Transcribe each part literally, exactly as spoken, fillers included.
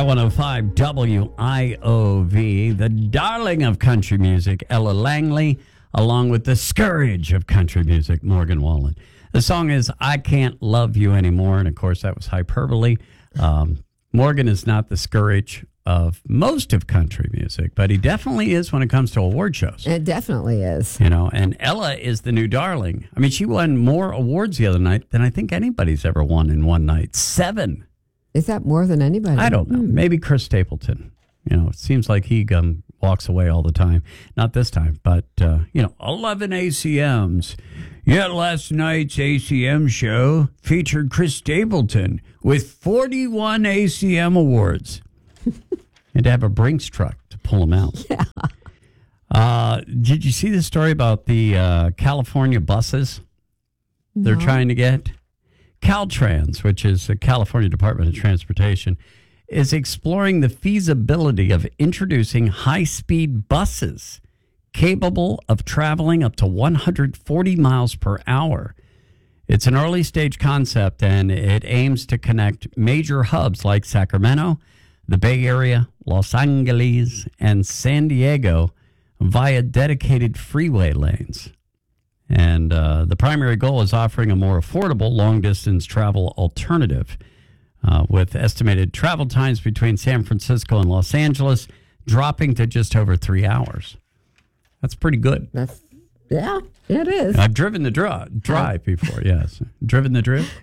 I one oh five W I O V, the darling of country music, Ella Langley, along with the scourge of country music, Morgan Wallen. The song is I Can't Love You Anymore, and of course that was hyperbole. Um, Morgan is not the scourge of most of country music, but he definitely is when it comes to award shows. It definitely is. You know, and Ella is the new darling. I mean, she won more awards the other night than I think anybody's ever won in one night. Seven. Is that more than anybody? I don't know. Hmm. Maybe Chris Stapleton. You know, it seems like he um, walks away all the time. Not this time, but, uh, you know, eleven A C Ms. Yeah, last night's A C M show featured Chris Stapleton with forty-one A C M awards. And to have a Brinks truck to pull them out. Yeah. Uh, did you see the story about the uh, California buses no. they're trying to get? Caltrans, which is the California Department of Transportation, is exploring the feasibility of introducing high-speed buses capable of traveling up to one hundred forty miles per hour. It's an early-stage concept, and it aims to connect major hubs like Sacramento, the Bay Area, Los Angeles, and San Diego via dedicated freeway lanes. And uh, the primary goal is offering a more affordable long-distance travel alternative uh, with estimated travel times between San Francisco and Los Angeles dropping to just over three hours. That's pretty good. That's, yeah, it is. I've driven the dri- drive before, yes. Driven the drive?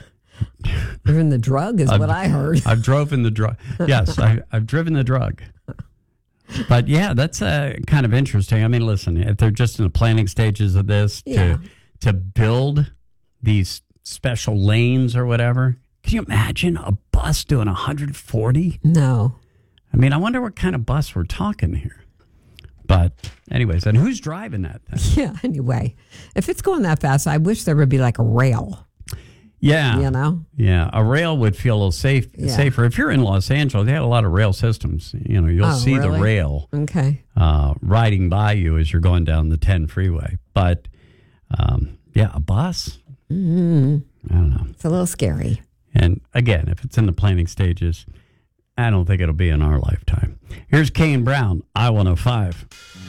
Driven the drug is I've, what I heard. I've driven the drug. Yes, I, I've driven the drug. But yeah, that's uh, kind of interesting. I mean, listen, if they're just in the planning stages of this yeah. to to build these special lanes or whatever, can you imagine a bus doing one hundred forty? No. I mean, I wonder what kind of bus we're talking here. But anyways, and who's driving that thing? Yeah, anyway, if it's going that fast, I wish there would be like a rail. Yeah. You know? Yeah. A rail would feel a little safe, yeah. safer. If you're in Los Angeles, they have a lot of rail systems. You know, you'll oh, see really? the rail okay. uh, riding by you as you're going down the ten freeway. But, um, yeah, a bus? Mm-hmm. I don't know. It's a little scary. And, again, if it's in the planning stages, I don't think it'll be in our lifetime. Here's Kane Brown, I one oh five.